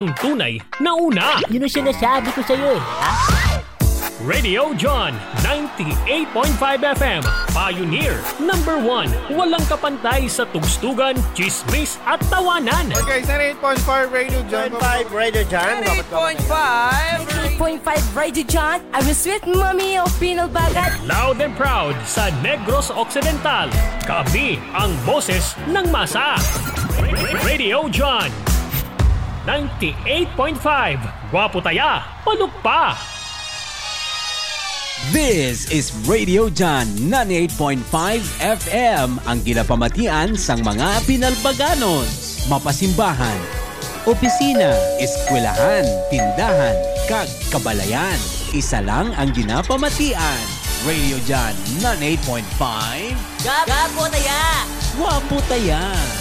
ang tunay na una. Yun ang sinasabi ko sa'yo eh. Ha? Radio John 98.5 FM, Pioneer Number 1. Walang kapantay sa tugstugan, chismis at tawanan. Okay, 98.5 Radio John. 98.5 Radio John. 98.5 Radio John. I'm a sweet mommy of Pinalbagat. Loud and proud sa Negros Occidental. Kami ang boses ng masa. Radio John 98.5. Gwapo taya, palugpa. This is Radio John 98.5 FM, ang ginapamatian sang mga Pinalbaganos. Mapasimbahan, opisina, eskwelahan, tindahan, kag kabalayan. Isa lang ang ginapamatian. Radio John 98.5. Gapo taya! Wapo taya!